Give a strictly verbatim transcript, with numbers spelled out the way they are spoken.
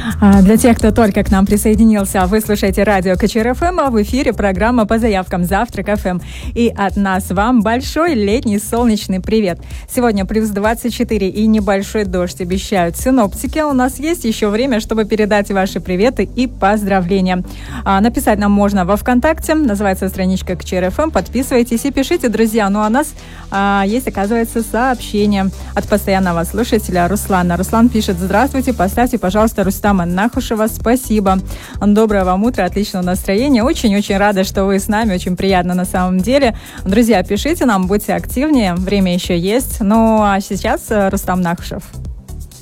Для тех, кто только к нам присоединился, вы слушаете радио КЧР-ФМ, а в эфире программа по заявкам «Завтрак ФМ». И от нас вам большой летний солнечный привет. Сегодня плюс двадцать четыре и небольшой дождь обещают синоптики. У нас есть еще время, чтобы передать ваши приветы и поздравления. А, написать нам можно во ВКонтакте, называется страничка КЧР-ФМ. Подписывайтесь и пишите, друзья. Ну а у нас а, есть, оказывается, сообщение от постоянного слушателя Руслана. Руслан пишет: здравствуйте, поставьте, пожалуйста, Рустама Нахушева. Спасибо. Доброе вам утро, отличного настроения. Очень-очень рада, что вы с нами. Очень приятно на самом деле. Друзья, пишите нам, будьте активнее. Время еще есть. Ну а сейчас Рустам Нахушев.